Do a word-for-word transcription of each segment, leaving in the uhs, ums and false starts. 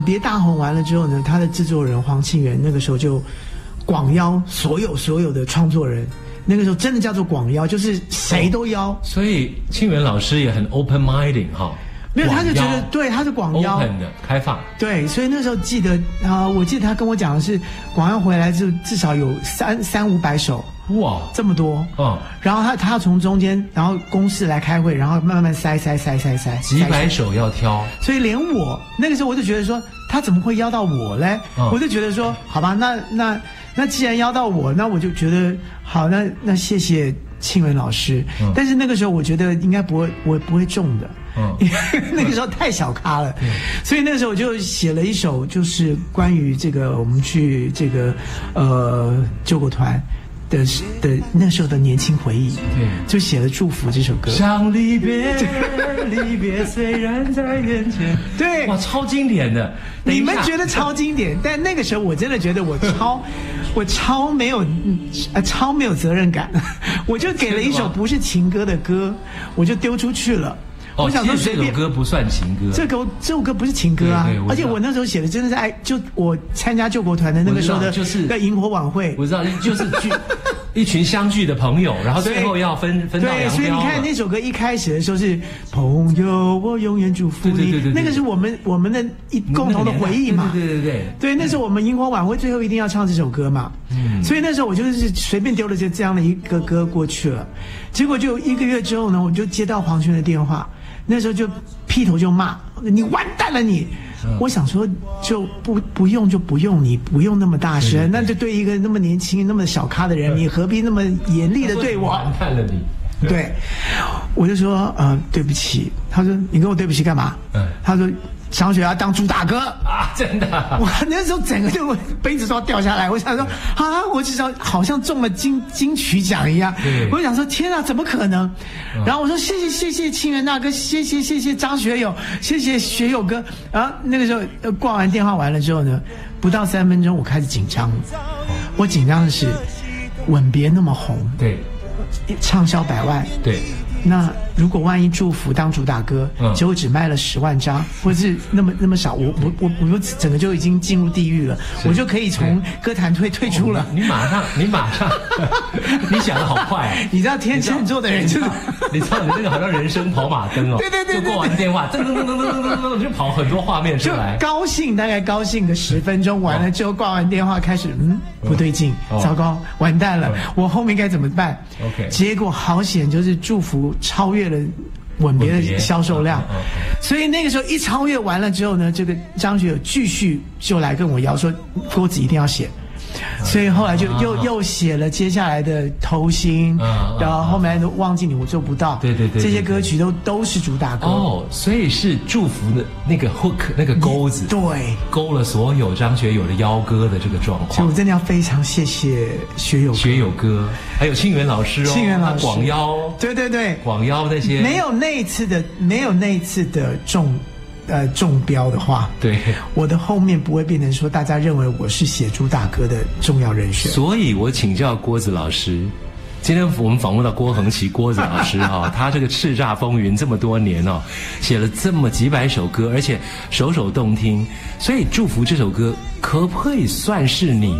别大红完了之后呢，他的制作人黄庆元那个时候就广邀所有所有的创作人，那个时候真的叫做广邀，就是谁都邀。哦、 所以庆元老师也很 open minded 哈、哦。 没有，他就觉得对，他是广邀 open 的开放。 对，所以那时候记得啊、呃，我记得他跟我讲的是，广邀回来就至少有三三五百首。哇，这么多！嗯，然后他他从中间，然后公示来开会，然后慢慢塞塞塞塞塞， 几百首要挑， 所以连我那个时候我就觉得说，他怎么会邀到我嘞？嗯、我就觉得说，好吧，那那那既然邀到我，那我就觉得好，那那谢谢庆元老师。嗯、但是那个时候我觉得应该不会，我不会中的。嗯，因为那个时候太小咖了，嗯、所以那个时候我就写了一首，就是关于这个我们去这个呃救国团。的的那时候的年轻回忆，对，就写了《祝福》这首歌。 像离别，离别虽然在眼前， 对， 哇，超经典的。 你们觉得超经典，但那个时候我真的觉得我超，我超没有，呃，超没有责任感，我就给了一首不是情歌的歌，我就丢出去了。 哦，我想说这首歌不算情歌， 这个这首歌不是情歌啊，而且我那时候写的真的是爱，就我参加救国团的那个时候的， 就是在萤火晚会， 我知道，就是聚一群相聚的朋友，然后最后要分分道扬镳。 对，所以你看那首歌一开始的时候是朋友，我永远祝福你， 对对对对， 那个是我们我们的一共同的回忆嘛， 对对对对，那时候我们萤火晚会最后一定要唱这首歌嘛，嗯，所以那时候我就是随便丢了这这样的一个歌过去了，结果就一个月之后呢，我就接到黄轩的电话。那时候就劈头就骂你完蛋了你，嗯、我想说就不不用就不用，你不用那么大声，那就对一个那么年轻那么小咖的人，你何必那么严厉的对我？ 完蛋了你。 对，我就说呃对不起，他说你跟我对不起干嘛？嗯，他说张学友要当主打歌啊，真的、啊， 我那时候整个就杯子都要掉下来，我想说啊，我至少好像中了金金曲奖一样，我想说天啊，怎么可能？嗯、然后我说谢谢谢谢庆元大哥，谢谢谢谢张学友，谢谢学友哥。然后那个时候呃挂完电话完了之后呢，不到三分钟我开始紧张了，我紧张的是吻别那么红， 对， 畅销百万， 对。 那如果万一祝福当主打歌，嗯、结果只卖了十万张，或是那么那么少，我我我我整个就已经进入地狱了，我就可以从歌坛退退出了。 哦、你马上，你马上，你想的好快啊！ 你知道天秤座的人就是， 你知道你这个好像人生跑马灯哦， 对对 对, 对, 对， 就挂完电话，噔噔噔噔噔噔噔噔，就跑很多画面出来， 就高兴大概高兴个十分钟，完了之后挂完电话开始，嗯，不对劲，哦、糟糕，完蛋了，哦、我后面该怎么办 ？OK， 结果好险，就是祝福超越了吻别的销售量，所以那个时候一超越完了之后呢，这个张学友继续就来跟我要说歌词一定要写，所以后来就又又写了接下来的偷心，然后后面都忘记你我做不到， 对对对， 这些歌曲都都是主打歌哦，所以是祝福的那个 hook 那个钩子， 对， 勾了所有张学友的邀歌的这个状况。 所以我真的要非常谢谢学友学友哥，还有庆元老师哦， 庆元老师广邀， 对对对， 广邀那些没有那一次的没有那一次的中。呃，中标的话， 对， 我的后面不会变成说大家认为我是写主打歌的重要人选。 所以我请教郭子老师，今天我们访问到郭恒琪郭子老师哈、哦，他这个叱咤风云这么多年哦，写了这么几百首歌，而且首首动听，所以《祝福》这首歌可不可以算是你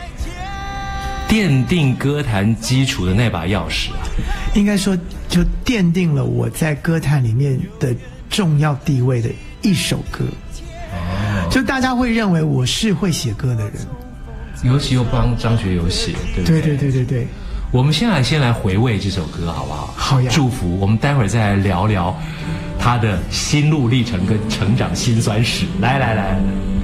奠定歌坛基础的那把钥匙啊？ 应该说，就奠定了我在歌坛里面的重要地位的一首歌，哦，就大家会认为我是会写歌的人， 尤其又帮张学友写，对不对？ 对对对对对。 我们先来先来回味这首歌好不好？ 好呀。 祝福，我们待会儿再来聊聊他的心路历程跟成长辛酸史。来来来。